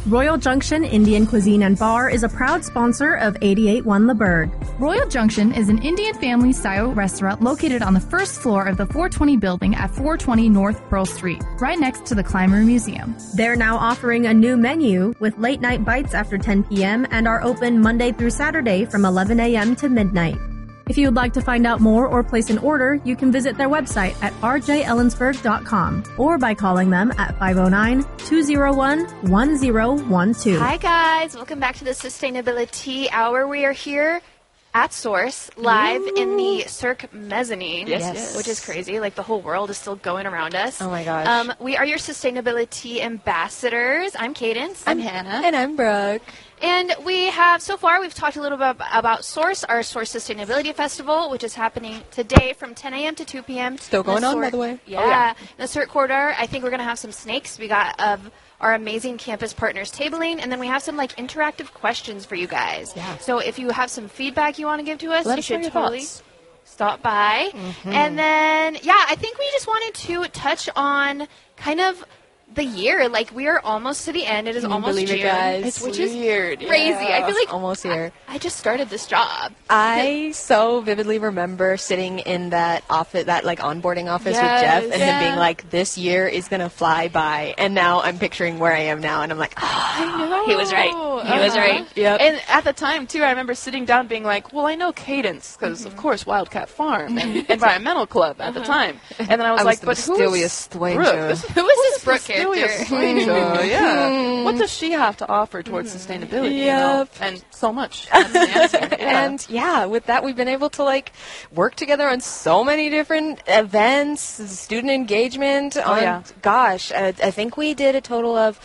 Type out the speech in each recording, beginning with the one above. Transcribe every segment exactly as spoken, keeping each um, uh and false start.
Royal Junction Indian Cuisine and Bar is a proud sponsor of eighty-eight one The Berg. Royal Junction is an Indian family-style restaurant located on the first floor of the four twenty building at four twenty North Pearl Street, right next to the Clymer Museum. They're now offering a new menu with late-night bites after ten p.m. and are open Monday through Saturday from eleven a.m. to midnight. If you would like to find out more or place an order, you can visit their website at r j ellensburg dot com or by calling them at five oh nine, two oh one, one oh one two. Hi guys, welcome back to the Sustainability Hour. We are here at Source, live Ooh. in the Cirque Mezzanine, yes, yes. which is crazy. Like the whole world is still going around us. Oh my gosh. Um, we are your sustainability ambassadors. I'm Cadence. I'm Hannah. And I'm Brooke. And we have, so far, we've talked a little bit about Source, our Source Sustainability Festival, which is happening today from ten a.m. to two p.m. Still going on, by the way. Yeah. Oh, yeah. In the Cirque Corridor, I think we're going to have some snakes. We got of our amazing campus partners tabling, and then we have some like interactive questions for you guys. Yeah. So if you have some feedback you want to give to us, Let you us should know your totally thoughts. stop by. Mm-hmm. And then, yeah, I think we just wanted to touch on kind of the year. Like, we are almost to the end. It is Can you almost believe June. it, guys? It's which weird. is crazy. Yeah. I feel like almost here. I, I just started this job. I so vividly remember sitting in that office, that like onboarding office Yes. with Jeff, and Yeah. him being like, "This year is gonna fly by." And now I'm picturing where I am now, and I'm like, I know. He was right. He was right. Yep. And at the time, too, I remember sitting down being like, well, I know Cadence, because, of course, Wildcat Farm and Environmental Club at the time. And then I was I was like, the but who mysterious is Brooke? stranger. This- Who is this Brooke mysterious character? stranger? Yeah. What does she have to offer towards sustainability? You know? Yep. And so much. That's the answer. Yeah. And yeah, with that, we've been able to like work together on so many different events, student engagement. Oh, on, yeah. Gosh, I, I think we did a total of,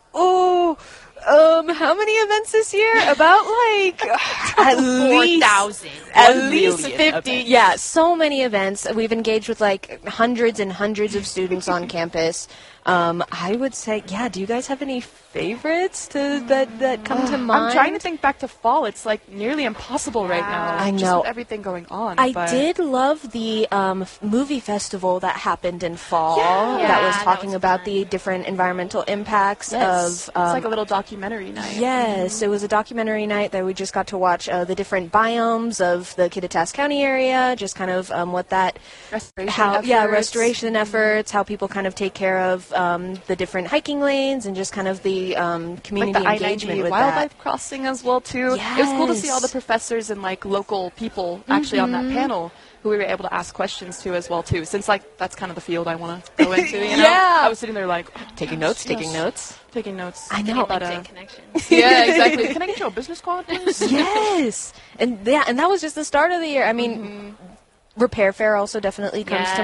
oh, um, how many events this year? About like at least thousand. At One least million fifty. events. Yeah, so many events. We've engaged with like hundreds and hundreds of students on campus. Um, I would say, yeah. Do you guys have any favorites to that that come to mind? I'm trying to think back to fall. It's like nearly impossible right now. I Just know. with everything going on. I but did love the um, f- movie festival that happened in fall. Yeah. that was Yeah, that talking was about fun. the different environmental impacts Yes. of. Um, it's like a little documentary night. Yes, it was a documentary night that we just got to watch uh, the different biomes of the Kittitas County area, just kind of um, what that, Restoration how yeah, efforts. restoration efforts, how people kind of take care of um, the different hiking lanes, and just kind of the um, community like the I engagement ninety with wildlife that. crossing as well too. It was cool to see all the Yes. professors and like local people actually on that panel who we were able to ask questions to as well too. Since like that's kind of the field I want to go into. You know? Yeah. I was sitting there like Taking notes, taking Yes. notes. taking notes. I know. But, uh, LinkedIn connections. yeah, exactly. Can I get you a business card, please? Yes, and yeah, and that was just the start of the year. I mean, Repair Fair also definitely comes Yes. to